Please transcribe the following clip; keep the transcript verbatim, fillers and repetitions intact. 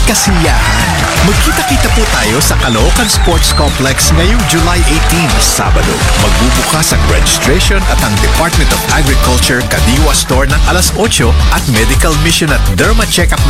kasiyahan. Magkita-kita po tayo sa Caloocan Sports Complex ngayong July eighteenth, Sabado. Magbubukas ang registration at ang Department of Agriculture Kadiwa Store ng alas otso at medical mission at derma checkup